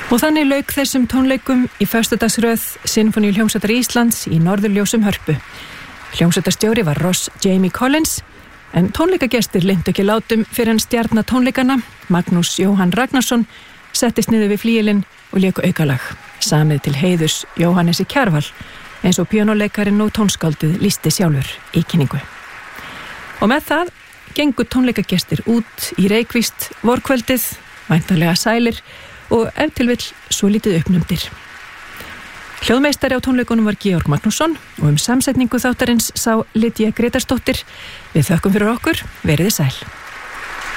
Og þannig lauk þessum tónleikum í föstudagsröð Sinfóníuhljómsveitar Íslands í Norðurljósum Hörpu. Hljómsveitarstjóri var Ross Jamie Collins, en tónleikagestir linntu ekki látum fyrir en stjarna tónleikana, Magnús Jóhann Ragnarsson, settist niður við flíilinn og lék aukalag, samið til heiðurs Jóhannesi Kjarval, eins og píanóleikarinn og tónskáldið lýsti sjálfur í kynningu. Og með það gengu tónleikagestir út í reykvíst vorkvöldið, væntanlega sælir og ef til vill svo lítið uppnumdir. Hljóðmeistari á tónleikunum var Georg Magnússon og samsetningu þáttarins sá Lydia Gretarsdóttir. Við þökkum fyrir okkur, veriði sæl.